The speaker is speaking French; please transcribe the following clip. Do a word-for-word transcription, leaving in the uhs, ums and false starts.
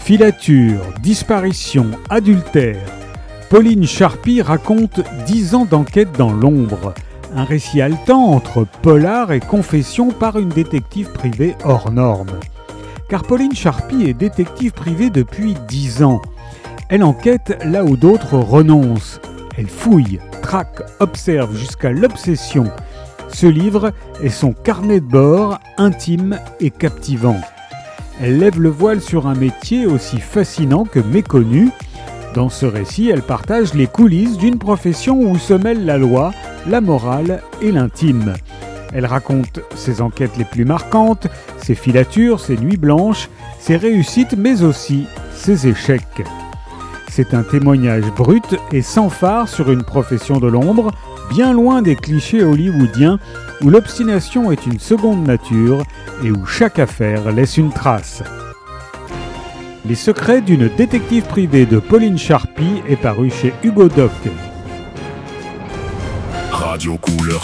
Filature, disparition, adultère. Pauline Charpy raconte dix ans d'enquête dans l'ombre. Un récit haletant entre polar et confession par une détective privée hors norme. Car Pauline Charpy est détective privée depuis dix ans. Elle enquête là où d'autres renoncent. Elle fouille, traque, observe jusqu'à l'obsession. Ce livre est son carnet de bord, intime et captivant. Elle lève le voile sur un métier aussi fascinant que méconnu. Dans ce récit, elle partage les coulisses d'une profession où se mêlent la loi, la morale et l'intime. Elle raconte ses enquêtes les plus marquantes, ses filatures, ses nuits blanches, ses réussites mais aussi ses échecs. C'est un témoignage brut et sans phare sur une profession de l'ombre, bien loin des clichés hollywoodiens où l'obstination est une seconde nature et où chaque affaire laisse une trace. Les secrets d'une détective privée de Pauline Charpy est paru chez Hugo Doc. Radio Couleur